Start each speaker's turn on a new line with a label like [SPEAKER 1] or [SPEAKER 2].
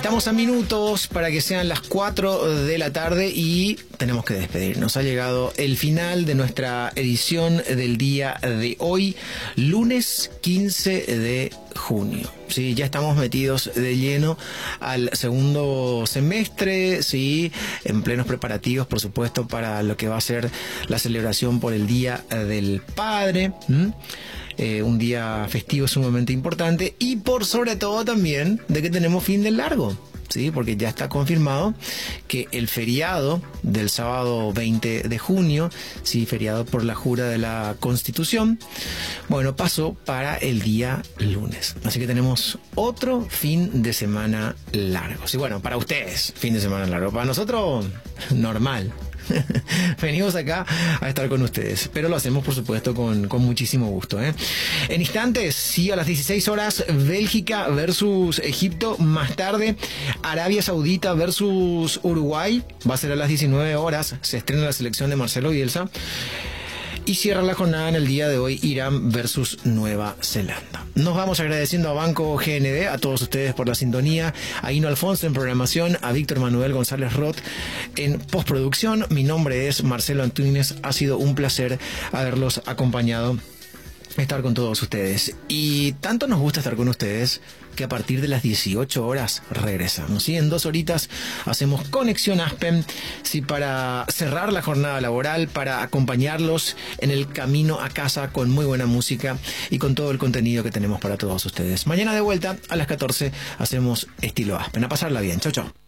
[SPEAKER 1] Estamos a minutos para que sean las 4 de la tarde y tenemos que despedirnos. Ha llegado el final de nuestra edición del día de hoy, lunes 15 de junio. Sí, ya estamos metidos de lleno al segundo semestre, sí, en plenos preparativos, por supuesto, para lo que va a ser la celebración por el Día del Padre. Un día festivo sumamente importante y por sobre todo también de que tenemos fin de largo. Sí, porque ya está confirmado que el feriado del sábado 20 de junio, sí, feriado por la jura de la Constitución, bueno, pasó para el día lunes. Así que tenemos otro fin de semana largo. Sí, bueno, para ustedes, fin de semana largo. Para nosotros, normal. Venimos acá a estar con ustedes, pero lo hacemos por supuesto con muchísimo gusto, ¿eh? En instantes, sí, a las 16 horas, Bélgica versus Egipto. Más tarde, Arabia Saudita versus Uruguay. Va a ser a las 19 horas. Se estrena la selección de Marcelo Bielsa. Y cierra la jornada en el día de hoy, Irán versus Nueva Zelanda. Nos vamos agradeciendo a Banco GND, a todos ustedes por la sintonía, a Hino Alfonso en programación, a Víctor Manuel González Roth en postproducción. Mi nombre es Marcelo Antúnez. Ha sido un placer haberlos acompañado, estar con todos ustedes. Y tanto nos gusta estar con ustedes que a partir de las 18 horas regresamos. ¿Sí? En 2 horitas hacemos Conexión Aspen, ¿sí? Para cerrar la jornada laboral, para acompañarlos en el camino a casa con muy buena música y con todo el contenido que tenemos para todos ustedes. Mañana de vuelta a las 14 hacemos Estilo Aspen. A pasarla bien. Chau, chau.